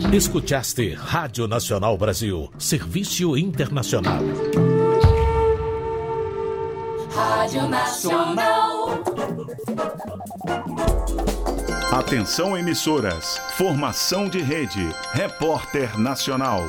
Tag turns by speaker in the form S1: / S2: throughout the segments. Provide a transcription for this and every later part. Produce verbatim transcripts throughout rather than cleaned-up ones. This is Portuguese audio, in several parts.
S1: Escutaste Rádio Nacional Brasil, Serviço Internacional.
S2: Rádio Nacional.
S3: Atenção emissoras, formação de rede, Repórter Nacional.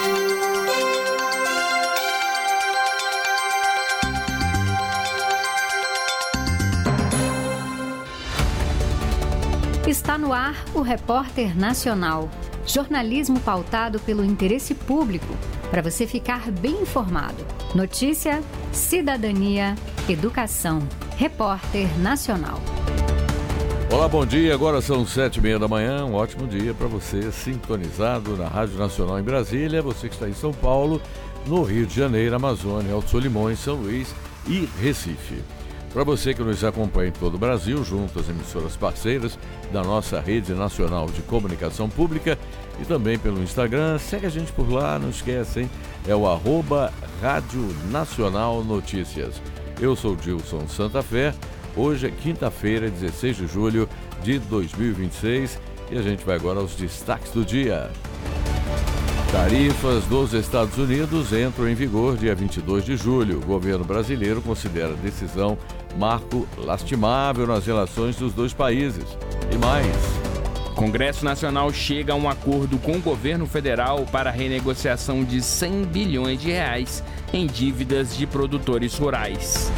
S4: Está no ar o Repórter Nacional. Jornalismo pautado pelo interesse público, para você ficar bem informado. Notícia, cidadania, educação. Repórter Nacional.
S5: Olá, bom dia. Agora são sete e meia da manhã. Um ótimo dia para você, sintonizado na Rádio Nacional em Brasília. Você que está em São Paulo, no Rio de Janeiro, Amazônia, Alto Solimões, São Luís e Recife. Para você que nos acompanha em todo o Brasil, junto às emissoras parceiras da nossa Rede Nacional de Comunicação Pública e também pelo Instagram, segue a gente por lá, não esquecem, é o arroba Rádio Nacional Notícias. Eu sou Dilson Santa Fé, hoje é quinta-feira, dezesseis de julho de dois mil e vinte e seis e a gente vai agora aos destaques do dia. Tarifas dos Estados Unidos entram em vigor dia vinte e dois de julho. O governo brasileiro considera a decisão marco lastimável nas relações dos dois países. E mais.
S6: Congresso Nacional chega a um acordo com o governo federal para a renegociação de cem bilhões de reais em dívidas de produtores rurais.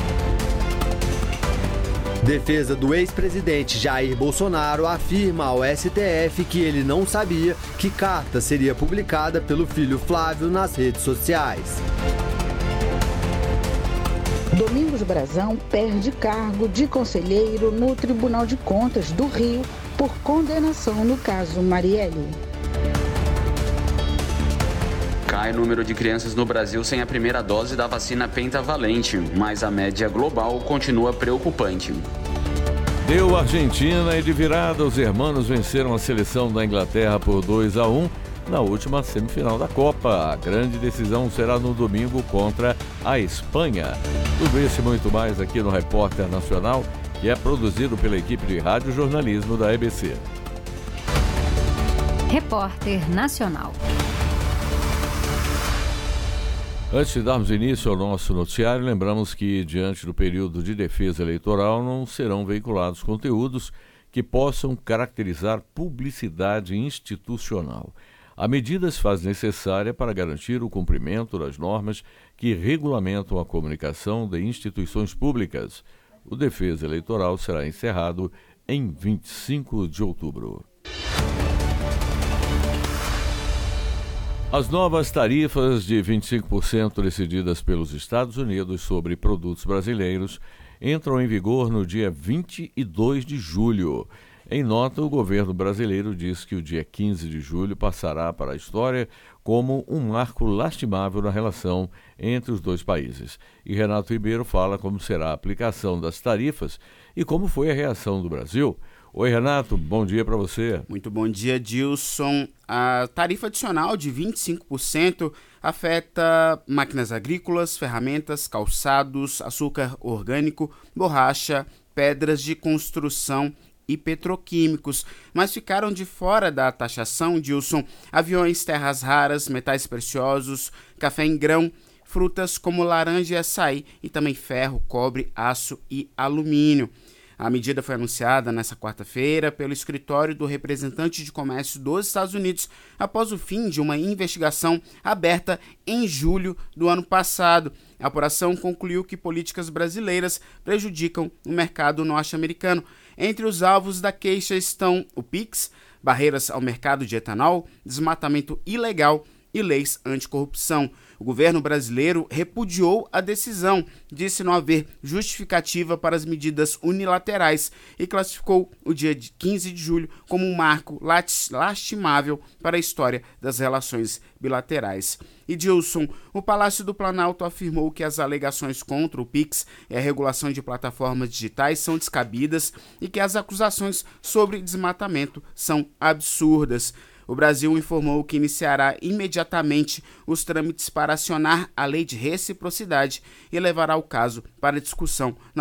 S7: Defesa do ex-presidente Jair Bolsonaro afirma ao S T F que ele não sabia que carta seria publicada pelo filho Flávio nas redes sociais.
S8: Domingos Brazão perde cargo de conselheiro no Tribunal de Contas do Rio por condenação no caso Marielle.
S9: Cai o número de crianças no Brasil sem a primeira dose da vacina pentavalente, mas a média global continua preocupante.
S5: Deu Argentina e de virada, os hermanos venceram a seleção da Inglaterra por dois a um na última semifinal da Copa. A grande decisão será no domingo contra a Espanha. Tudo isso e muito mais aqui no Repórter Nacional, que é produzido pela equipe de rádio jornalismo da E B C.
S4: Repórter Nacional.
S5: Antes de darmos início ao nosso noticiário, lembramos que, diante do período de defesa eleitoral, não serão veiculados conteúdos que possam caracterizar publicidade institucional. A medida se faz necessária para garantir o cumprimento das normas que regulamentam a comunicação de instituições públicas. O defesa eleitoral será encerrado em vinte e cinco de outubro. As novas tarifas de vinte e cinco por cento decididas pelos Estados Unidos sobre produtos brasileiros entram em vigor no dia vinte e dois de julho. Em nota, o governo brasileiro diz que o dia quinze de julho passará para a história como um marco lastimável na relação entre os dois países. E Renato Ribeiro fala como será a aplicação das tarifas e como foi a reação do Brasil. Oi, Renato, bom dia para você.
S10: Muito bom dia, Dilson. A tarifa adicional de vinte e cinco por cento afeta máquinas agrícolas, ferramentas, calçados, açúcar orgânico, borracha, pedras de construção e petroquímicos, mas ficaram de fora da taxação, Dilson, aviões, terras raras, metais preciosos, café em grão, frutas como laranja e açaí e também ferro, cobre, aço e alumínio. A medida foi anunciada nesta quarta-feira pelo escritório do representante de comércio dos Estados Unidos após o fim de uma investigação aberta em julho do ano passado. A apuração concluiu que políticas brasileiras prejudicam o mercado norte-americano. Entre os alvos da queixa estão o Pix, barreiras ao mercado de etanol, desmatamento ilegal e leis anticorrupção. O governo brasileiro repudiou a decisão, disse não haver justificativa para as medidas unilaterais e classificou o dia de quinze de julho como um marco lastimável para a história das relações bilaterais. E Dilson, o Palácio do Planalto afirmou que as alegações contra o Pix e a regulação de plataformas digitais são descabidas e que as acusações sobre desmatamento são absurdas. O Brasil informou que iniciará imediatamente os trâmites para acionar a lei de reciprocidade e levará o caso para discussão na